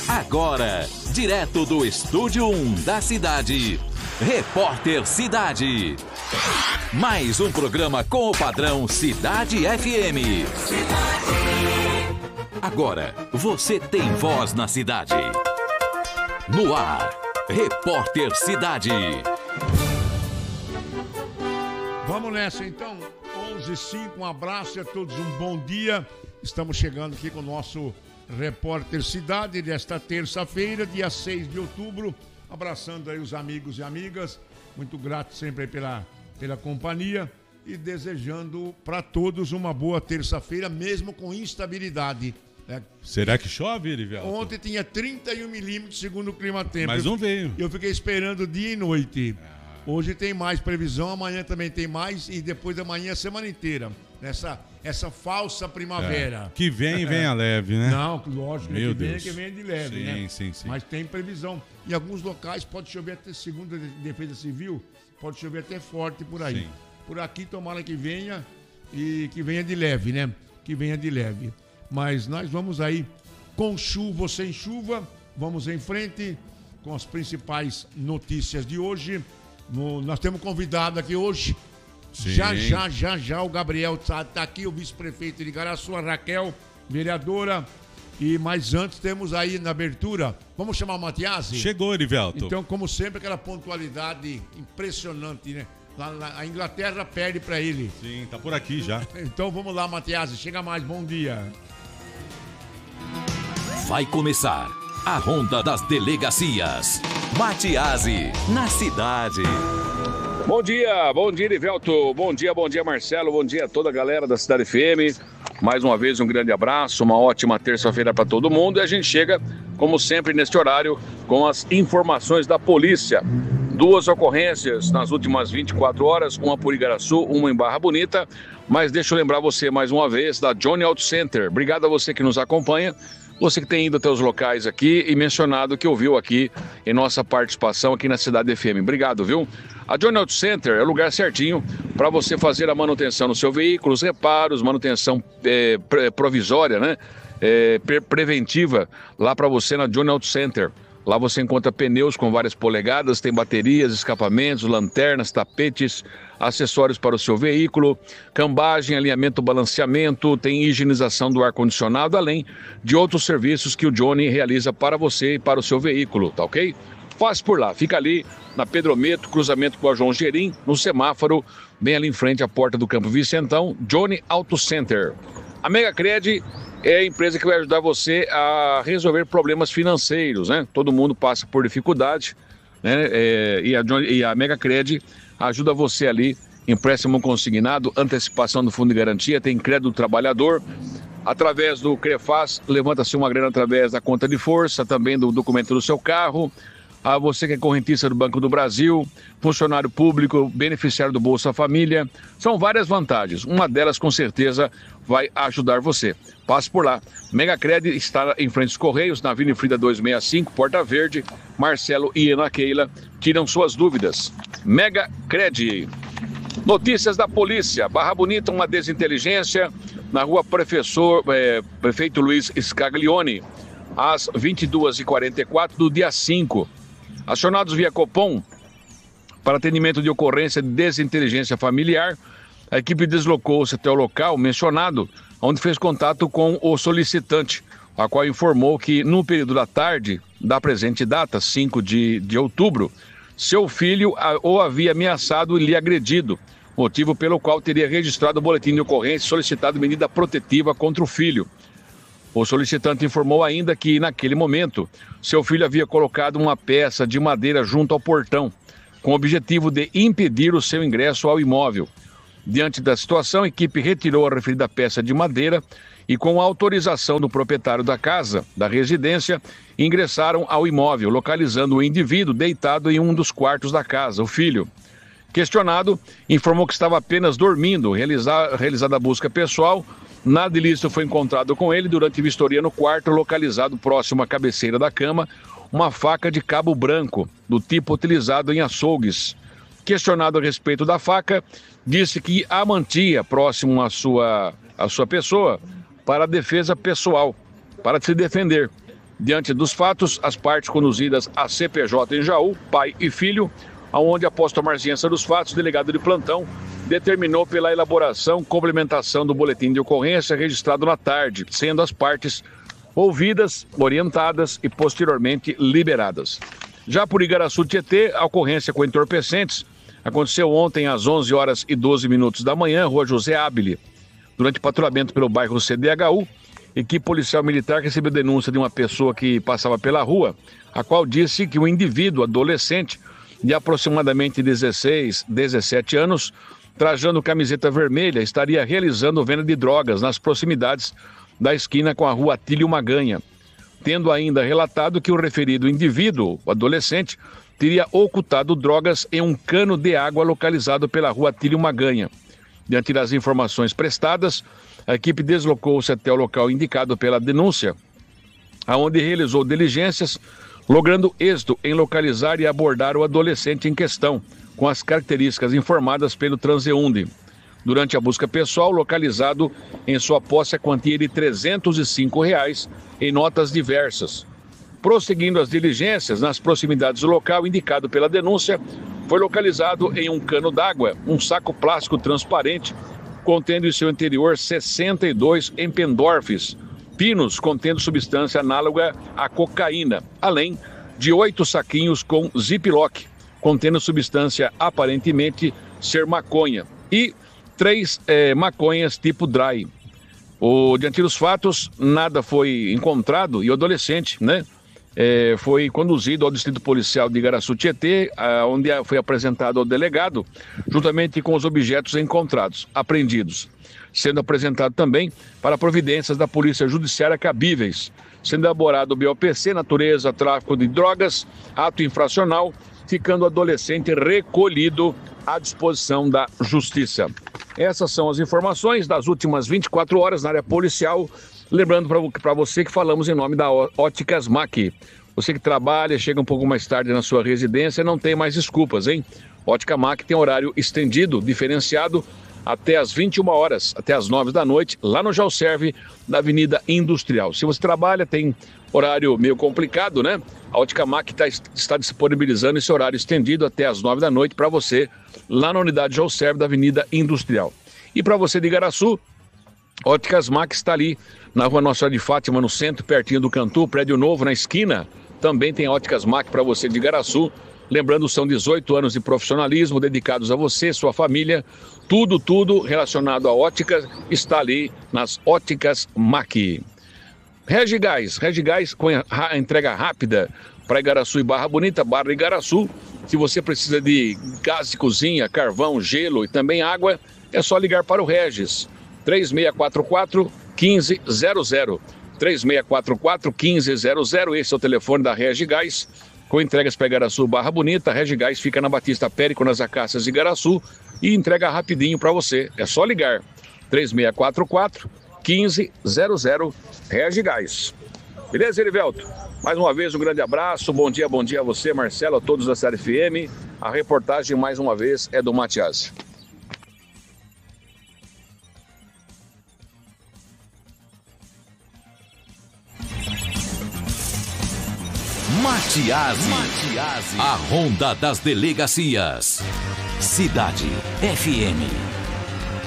Agora, direto do Estúdio 1 da cidade, Repórter Cidade. Mais um programa com o padrão Cidade FM. Agora, você tem voz na cidade. No ar, Repórter Cidade. Vamos nessa então, 11h05, um abraço a todos, um bom dia. Estamos chegando aqui com o nosso Repórter Cidade desta terça-feira, dia 6 de outubro. Abraçando aí os amigos e amigas, muito grato sempre aí pela companhia e desejando para todos uma boa terça-feira, mesmo com instabilidade. Será que chove, Erivelto? Ontem tinha 31 milímetros segundo o Climatempo. Mas não veio. Eu fiquei esperando dia e noite. Hoje tem mais previsão, amanhã também tem mais e depois da manhã a semana inteira. Essa falsa primavera. Que vem a leve, né? Não, lógico, Meu que Deus. vem de leve, né? Sim. Mas tem previsão. Em alguns locais pode chover até, segundo a Defesa Civil, pode chover até forte por aí. Sim. Por aqui tomara que venha e que venha de leve, né? Que venha de leve. Mas nós vamos aí com chuva ou sem chuva, vamos em frente com as principais notícias de hoje. Nós temos convidado aqui hoje. Sim. Já o Gabriel tá aqui, o vice-prefeito de Igaraçu, a Raquel, vereadora. Mas antes temos aí na abertura, vamos chamar o Matiasi? Chegou, Erivelto. Então, como sempre, aquela pontualidade impressionante, né? A Inglaterra perde para ele. Sim, tá por aqui já. Então vamos lá, Matiasi, chega mais, bom dia. Vai começar a Ronda das Delegacias. Matiasi, na cidade. Bom dia, Erivelto. Bom dia, Marcelo. Bom dia a toda a galera da Cidade FM. Mais uma vez um grande abraço, uma ótima terça-feira para todo mundo. E a gente chega, como sempre, neste horário, com as informações da polícia. 2 ocorrências nas últimas 24 horas, uma por Igaraçu, uma em Barra Bonita. Mas deixa eu lembrar você mais uma vez da Johnny Auto Center. Obrigado a você que nos acompanha. Você que tem ido até os locais aqui e mencionado que ouviu aqui em nossa participação aqui na Cidade FM. Obrigado, viu? A Johnny Auto Center é o lugar certinho para você fazer a manutenção no seu veículo, os reparos, manutenção provisória, né? Preventiva, lá para você na Johnny Auto Center. Lá você encontra pneus com várias polegadas, tem baterias, escapamentos, lanternas, tapetes, acessórios para o seu veículo, cambagem, alinhamento, balanceamento, tem higienização do ar-condicionado, além de outros serviços que o Johnny realiza para você e para o seu veículo, tá ok? Passe por lá, fica ali na Pedro Meto, cruzamento com a João Gerim, no semáforo, bem ali em frente à porta do Campo Vicentão, Johnny Auto Center. A Megacred é a empresa que vai ajudar você a resolver problemas financeiros, né? Todo mundo passa por dificuldade, né? E a Megacred ajuda você ali, empréstimo consignado, antecipação do fundo de garantia, tem crédito do trabalhador, através do CREFAS, levanta-se uma grana através da conta de força, também do documento do seu carro. A você que é correntista do Banco do Brasil, funcionário público, beneficiário do Bolsa Família. São várias vantagens. Uma delas, com certeza, vai ajudar você. Passe por lá. Megacred está em frente aos Correios, na Avenida Frida 265, Porta Verde. Marcelo e Ana Keila tiram suas dúvidas. Megacred. Notícias da polícia. Barra Bonita, uma desinteligência na rua Prefeito Luiz Scaglione, às 22h44 do dia 5. Acionados via Copom para atendimento de ocorrência de desinteligência familiar, a equipe deslocou-se até o local mencionado, onde fez contato com o solicitante, a qual informou que no período da tarde da presente data, 5 de outubro, seu filho o havia ameaçado e lhe agredido, motivo pelo qual teria registrado o boletim de ocorrência e solicitado medida protetiva contra o filho. O solicitante informou ainda que, naquele momento, seu filho havia colocado uma peça de madeira junto ao portão, com o objetivo de impedir o seu ingresso ao imóvel. Diante da situação, a equipe retirou a referida peça de madeira e, com a autorização do proprietário da casa, da residência, ingressaram ao imóvel, localizando o indivíduo deitado em um dos quartos da casa, o filho. Questionado, informou que estava apenas dormindo. Realizada a busca pessoal, nada ilícito foi encontrado com ele durante vistoria no quarto, localizado próximo à cabeceira da cama, uma faca de cabo branco, do tipo utilizado em açougues. Questionado a respeito da faca, disse que a mantinha próximo à sua pessoa para a defesa pessoal, para se defender. Diante dos fatos, as partes conduzidas à CPJ em Jaú, pai e filho, aonde após tomar ciência dos fatos, o delegado de plantão determinou pela elaboração e complementação do boletim de ocorrência registrado na tarde, sendo as partes ouvidas, orientadas e posteriormente liberadas. Já por Igaraçu Tietê, a ocorrência com entorpecentes aconteceu ontem às 11 horas e 12 minutos da manhã, rua José Ábile. Durante patrulhamento pelo bairro CDHU, equipe policial militar recebeu denúncia de uma pessoa que passava pela rua, a qual disse que um indivíduo adolescente de aproximadamente 16, 17 anos, trajando camiseta vermelha, estaria realizando venda de drogas nas proximidades da esquina com a rua Atílio Maganha, tendo ainda relatado que o referido indivíduo, o adolescente, teria ocultado drogas em um cano de água localizado pela rua Atílio Maganha. Diante das informações prestadas, a equipe deslocou-se até o local indicado pela denúncia, aonde realizou diligências, logrando êxito em localizar e abordar o adolescente em questão, com as características informadas pelo transeunte. Durante a busca pessoal, localizado em sua posse a quantia de R$ 305 em notas diversas. Prosseguindo as diligências, nas proximidades do local indicado pela denúncia, foi localizado em um cano d'água um saco plástico transparente, contendo em seu interior 62 Empendorfs, pinos contendo substância análoga à cocaína, além de 8 saquinhos com ziplock, contendo substância aparentemente ser maconha, e 3 maconhas tipo dry. Diante dos fatos, nada foi encontrado e o adolescente, foi conduzido ao Distrito Policial de Igaraçu Tietê, onde foi apresentado ao delegado, juntamente com os objetos encontrados, apreendidos, sendo apresentado também para providências da Polícia Judiciária cabíveis, sendo elaborado o BOPC, natureza, tráfico de drogas, ato infracional, ficando o adolescente recolhido à disposição da Justiça. Essas são as informações das últimas 24 horas na área policial. Lembrando para você que falamos em nome da Óticas Mac. Você que trabalha, chega um pouco mais tarde na sua residência, não tem mais desculpas, hein? Ótica Mac tem horário estendido, diferenciado, até às 21 horas, até às 9 da noite, lá no Jalserve, na Avenida Industrial. Se você trabalha, tem horário meio complicado, né? A Ótica Mac está disponibilizando esse horário estendido até às 9 da noite para você, lá na unidade Jalserve da Avenida Industrial. E para você de Igaraçu, Óticas Mac está ali na rua Nossa Senhora de Fátima, no centro, pertinho do Cantu, prédio novo, na esquina. Também tem Óticas Mac para você de Igaraçu. Lembrando, são 18 anos de profissionalismo dedicados a você, sua família. Tudo relacionado à ótica está ali nas Óticas Mac. Regigás com a entrega rápida para Igaraçu e Barra Bonita, Barra Igaraçu. Se você precisa de gás de cozinha, carvão, gelo e também água, é só ligar para o Regis. 3644-1500. 3644-1500. Esse é o telefone da Regigás, com entregas para Igaraçu, Barra Bonita. Regigás fica na Batista Périco, nas Acácias de Igaraçu, e entrega rapidinho para você. É só ligar. 3644-1500. Regigás. Beleza, Erivelto? Mais uma vez, um grande abraço. Bom dia a você, Marcelo, a todos da Cidade FM. A reportagem, mais uma vez, é do Matias. Matiasi, a Ronda das Delegacias. Cidade FM.